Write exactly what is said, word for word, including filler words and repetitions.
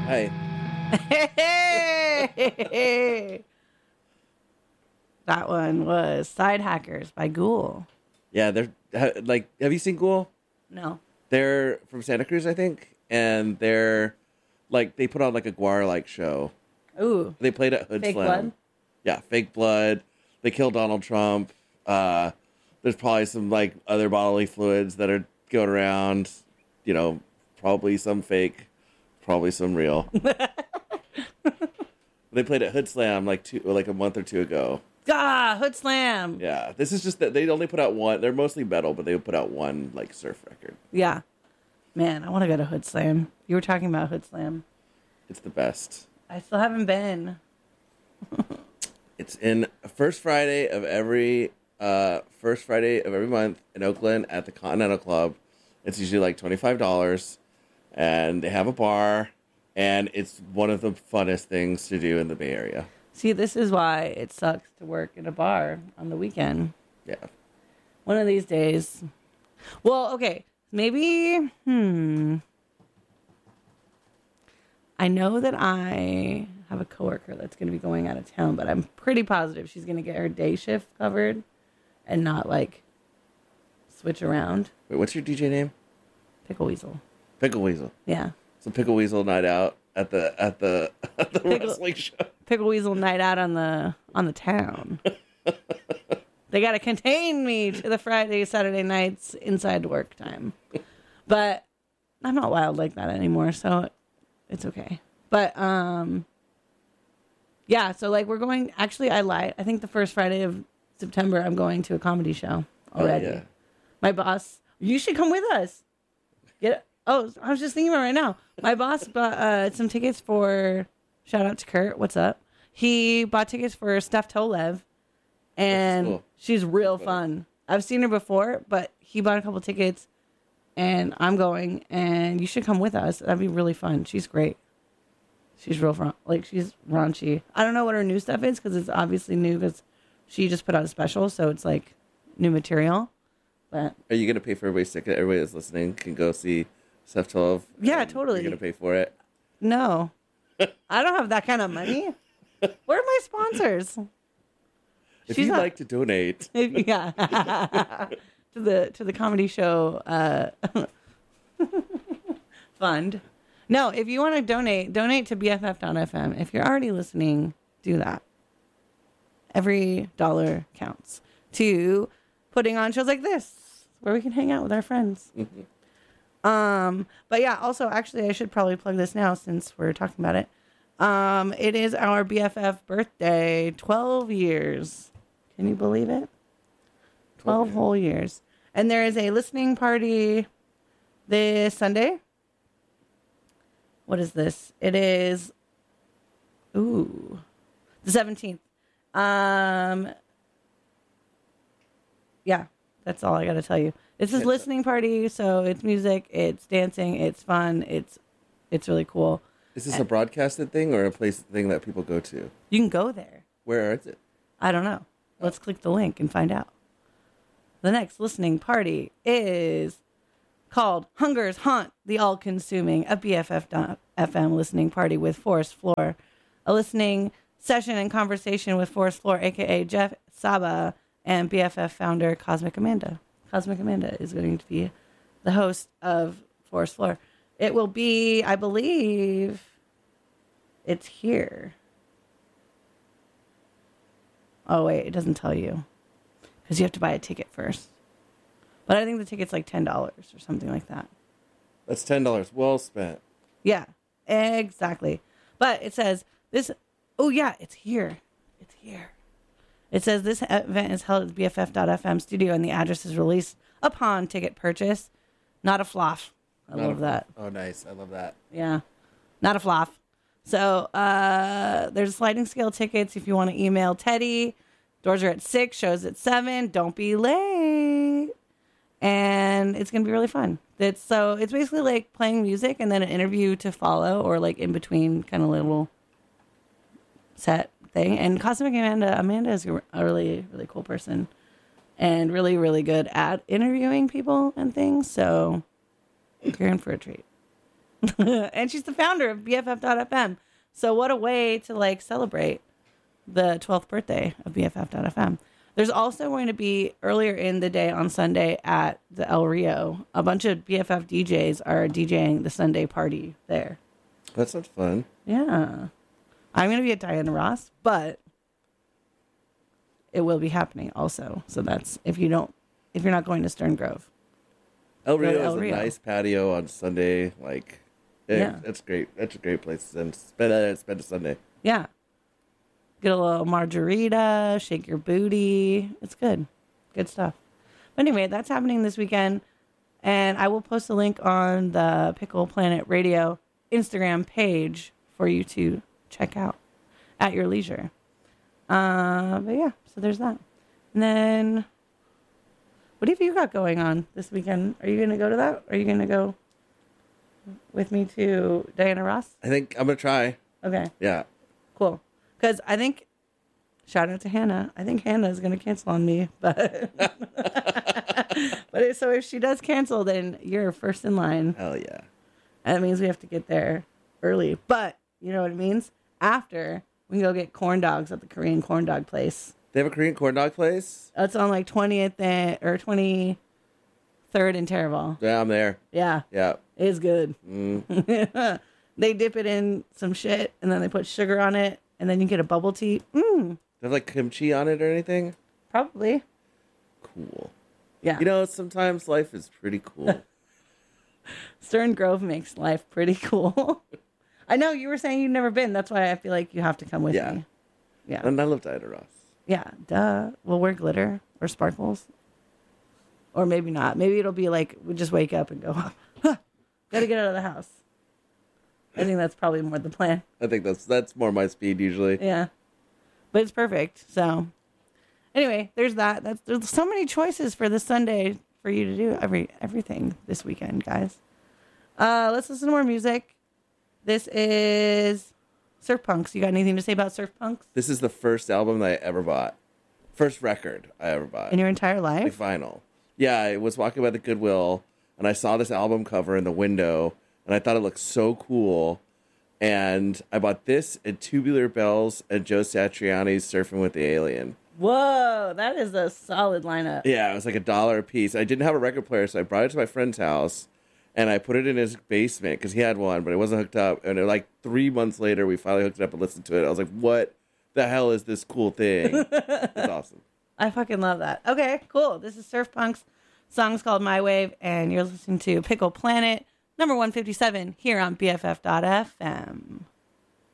Hi. Hey! That one was Side Hackers by Ghoul. Yeah, they're ha- like. Have you seen Ghoul? No. They're from Santa Cruz, I think, and they're like they put on like a Guar like show. Ooh. They played at Hood Fake Slam. Blood? Yeah, Fake Blood. They killed Donald Trump. Uh, there's probably some like other bodily fluids that are going around. You know, probably some fake, probably some real. They played at Hood Slam like two, like a month or two ago. Ah, Hood Slam. Yeah, this is just that they only put out one. They're mostly metal, but they put out one like surf record. Yeah. Man, I want to go to Hood Slam. You were talking about Hood Slam. It's the best. I still haven't been. It's in first Friday of every uh, first Friday of every month in Oakland at the Continental Club. It's usually like twenty-five dollars, and they have a bar, and it's one of the funnest things to do in the Bay Area. See, this is why it sucks to work in a bar on the weekend. Yeah. One of these days. Well, okay. Maybe, hmm. I know that I have a coworker that's going to be going out of town, but I'm pretty positive she's going to get her day shift covered and not, like, switch around. Wait, what's your D J name? Pickle Weasel. Pickle Weasel. Yeah. So Pickle Weasel night out at the at the at the Pickle- wrestling show. Pickle Weasel night out on the on the town. They got to contain me to the Friday, Saturday nights inside work time. But I'm not wild like that anymore, so it's okay. But, um, yeah, so, like, we're going, actually, I lied. I think the first Friday of September, I'm going to a comedy show already. Oh, yeah. My boss, you should come with us. Get Oh, I was just thinking about it right now. My boss bought uh, some tickets for, shout out to Kurt, what's up? He bought tickets for Steph Tolev, and cool. she's real fun. I've seen her before, but he bought a couple tickets, and I'm going, and you should come with us. That'd be really fun. She's great. She's real fun. Like, she's raunchy. I don't know what her new stuff is, because it's obviously new, because she just put out a special, so it's, like, new material. But Are you going to pay for everybody's ticket? Everybody that's listening can go see Steph twelve. Yeah, totally. You're going to pay for it? no. I don't have that kind of money. Where are my sponsors? If She's you'd not- like to donate, Yeah. to the to the comedy show uh, fund. No, if you want to donate, donate to B F F dot F M. If you're already listening, do that. Every dollar counts to putting on shows like this where we can hang out with our friends. Um, but yeah, also, actually, I should probably plug this now since we're talking about it. Um, it is our B F F birthday, twelve years. Can you believe it? twelve whole years. And there is a listening party this Sunday. What is this? It is, ooh, the seventeenth. Um, yeah, that's all I got to tell you. This is listening party, so it's music, it's dancing, it's fun, it's it's really cool. is this a broadcasted thing or a place thing that people go to? You can go there. Where is it? I don't know. Let's click the link and find out. The next listening party is called Hunger's Haunt, the All-Consuming, a B F F dot F M listening party with Forest Floor. A listening session and conversation with Forest Floor, a k a. Jeff Saba, and B F F founder Cosmic Amanda. Cosmic Amanda is going to be the host of Forest Floor. It will be, I believe, it's here. Oh, wait, it doesn't tell you. Because you have to buy a ticket first. But I think the ticket's like ten dollars or something like that. That's ten dollars well spent. Yeah, exactly. But it says this. Oh, yeah, it's here. It's here. It says this event is held at the B F F dot F M studio and the address is released upon ticket purchase. Not a fluff. I Not love a- that. Oh, nice. I love that. Yeah. Not a fluff. So uh, there's sliding scale tickets if you want to email Teddy. Doors are at six, shows at seven. Don't be late. And it's going to be really fun. It's so it's basically like playing music and then an interview to follow or like in between kind of little set thing. And Cosmic Amanda, Amanda is a really, really cool person and really, really good at interviewing people and things. So you're in for a treat. And she's the founder of B F F dot F M. So what a way to like celebrate the twelfth birthday of B F F dot F M. There's also going to be earlier in the day on Sunday at the El Rio. A bunch of B F F D Js are DJing the Sunday party there. That sounds fun. Yeah. I'm going to be at Diana Ross, but it will be happening also. So that's if you don't, if you're not going to Stern Grove. El Rio El is a Rio. nice patio on Sunday. Like, it, Yeah. that's great. That's a great place to spend a, spend a Sunday. Yeah. Get a little margarita, shake your booty. It's good. Good stuff. But anyway, that's happening this weekend. And I will post a link on the Pickle Planet Radio Instagram page for you to check out at your leisure. Uh, but yeah, so there's that. And then, what have you got going on this weekend? Are you going to go to that? Are you going to go with me to Diana Ross? I think I'm going to try. Okay, Yeah. cool. Because I think, shout out to Hannah. I think Hannah is going to cancel on me. But, but it, so if she does cancel, then you're first in line. Hell yeah. That means we have to get there early. But you know what it means? After, we can go get corn dogs at the Korean corn dog place. They have a Korean corn dog place? It's on like twentieth and, or twenty-third and Terrible. Yeah, I'm there. Yeah, Yeah. it's good. Mm. They dip it in some shit and then they put sugar on it and then you get a bubble tea. Mm, They have like kimchi on it or anything? probably. Cool. Yeah. You know, sometimes life is pretty cool. Stern Grove makes life pretty cool. I know you were saying you've never been. That's why I feel like you have to come with Yeah. me. Yeah. And I love Diana Ross. Yeah. Duh. We'll wear glitter or sparkles. Or maybe not. Maybe it'll be like we just wake up and go, huh, gotta get out of the house. I think that's probably more the plan. I think that's that's more my speed usually. Yeah. But it's perfect. So anyway, there's that. That's there's so many choices for this Sunday for you to do every everything this weekend, guys. Uh let's listen to more music. This is Surf Punks. You got anything to say about Surf Punks This is the first album that I ever bought. First record I ever bought. in your entire Like life? vinyl. Yeah, I was walking by the Goodwill and I saw this album cover in the window and I thought it looked so cool. And I bought this and Tubular Bells and Joe Satriani's Surfing with the Alien. Whoa, that is a solid lineup. Yeah, it was like a dollar a piece. I didn't have a record player, so I brought it to my friend's house and I put it in his basement because he had one, but it wasn't hooked up. And it, like three months later, we finally hooked it up and listened to it. I was like, what the hell is this cool thing? It's awesome. I fucking love that. Okay, cool. This is Surf Punks. Song's called My Wave, and you're listening to Pickle Planet, number one fifty-seven, here on B F F dot F M.